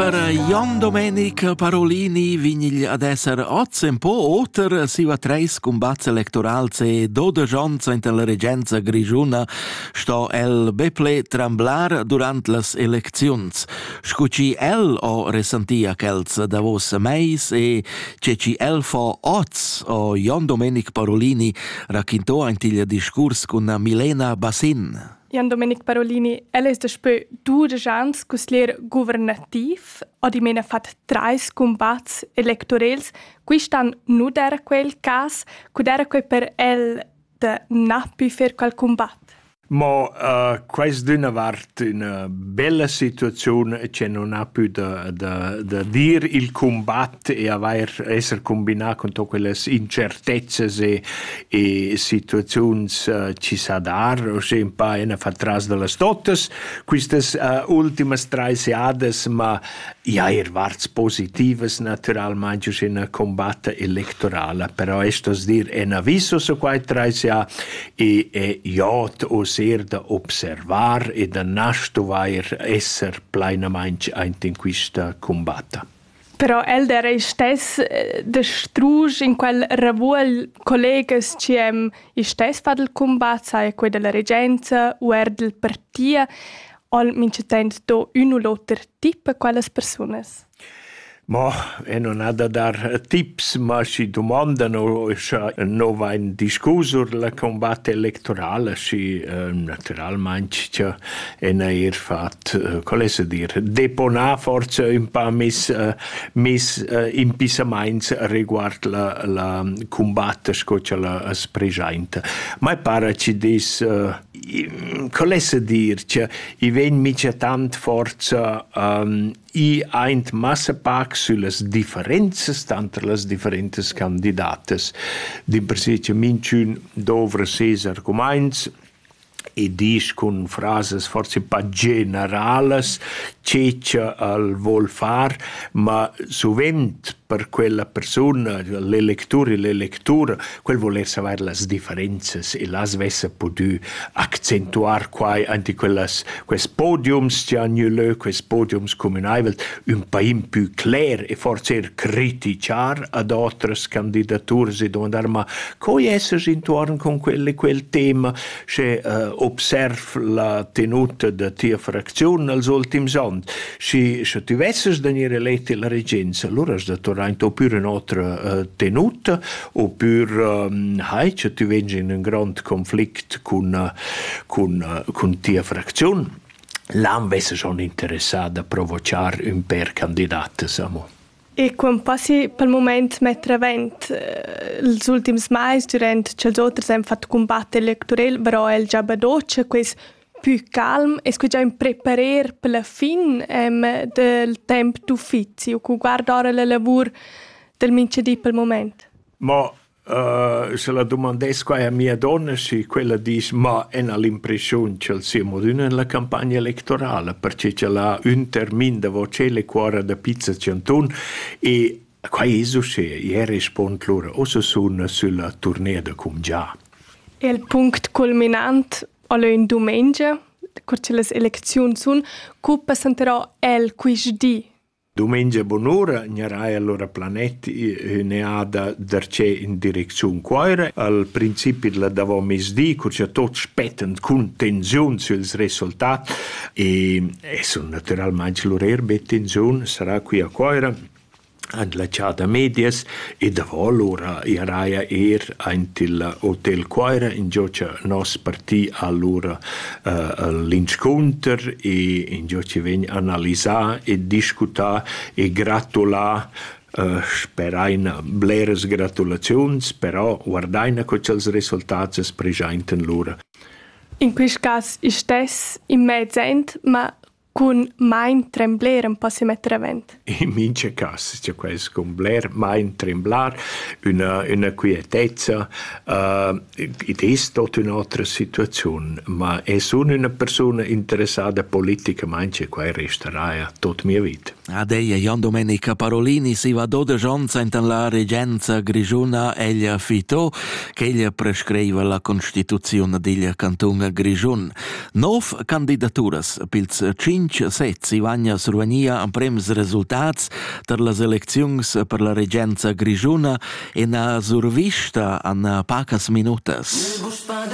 Per Jon Domenic Parolini vigni ad esser oz un po' oter siva treis combats electorals e 12 ons in la regenza grigiuna sto el beple tremblar durant las elecziuns. Scuci el o resentia ch'els davos meis e ceci el fo oz o Jon Domenic Parolini racchintò in il discurs con Milena Bassin. Jon Domenic Parolini, el es despö 12 ans cuslier governativ, od imena fat 3 combats electorels, qui stan nu dera quel cas, cu dera quei per el de nappi fer quel combat. Ma questa d'una vart una bella situazione che non ha più da dire il combatto e essere combinato con tutte quelle incertezze e situazioni ci sa dar o sempre una fa tras delle stottes queste ultime 3 seades ma varts positives naturalmente in un combatto elettorale però questo dir è un avviso su quei 3 seades e jot o da observar e da nastuvair esser plenamente in questa combatta. Però el era stes destruge in quel ravuol collegas ciem stes fa del combat sai quei della regenza o del partia ol mince tent do un o l'altro tipo quelles personas. Ma non ha da dar tips, ma si domandano no va in discusso la combatto elettorale, si naturalmente è fatto, come si dire, deponà forse un po' mis impisaments riguardo la combatto scoccia la presente. Ma pare ci dis, come si dire, i ven mica tant forza I ein massa pac sulle differenze tanto le differenti candidates. Di per sé c'è minciun dovre ses arguments e dis con frases forse un po' generales c'è al vol far, ma sovent per quella persona, l'elettura, quel voler sapere le differenze e las vesse potu accentuar quai anti quels podiums che hanno lö, quels podiums comunali, un po' più clair e forse criticar ad altre candidature e domandare ma coi essere intorno con quel tema se observ la tenuta de tia frazione als ultims anni. Se tu vesses venire eletti la regenza, allora has da tornare oppure un'altra tenuta, oppure che tu vengi in un grande conflitto con tia frazione. L'han vesse sono interessati a provocare un per candidato, siamo. E quan passi pel moment mettere avent els ultims mais durant che els autres hem fatto combatto elettorale, però el già badoce quis più calm e sco già in preparer per la fin del tempo d'uffizio, cu guarda ora la lavur del mincedì pel moment. Ma se la domandessi qua a mia donna, sì, quella dice, ma è l'impressione che siamo nella campagna elettorale, perché c'è là un termine dove c'è le cuore da pizza centun e qua è così, e risponde loro, o se sono sulla tournée da come già. E il punto culminante, allo in domenica, quando le elezioni sono, cuppa sentirò el quisdì. Domenica bonora, gnarai allora planetti ne ha da darce in direzione quaire. Al principio la davo mesdì, c'è tot spettend con tensione sui risultati e sono naturalmente l'orerbe tensione sarà qui a quaire. La ciada medias e davo allora iraia in hotel Quaira in giocia nos partì allora l'incontro e in giocia vegn analizzare e discutere e gratulare speraina bleres gratulazioni però guardaina co c'els risultati presenten loro. In questo caso istes in mezzent ma con mein trembler un po' si mettere avent. In mince caso c'è questo con bler, mein tremblar, una quietezza, ed è tutta un'altra situazione, ma è solo una persona interessata politicamente qua resterà tutta mia vita. Adeia Jan Domenica Parolini si va 12 ans en la regenza Grigiuna eglia fito che eglia prescrive la Constituzione del Canton Grigiun. 9 candidaturas pils 5 sets si vagna survenia en prems resultats per las eleczions per la regenza Grigiuna e na survista en pacas minutas.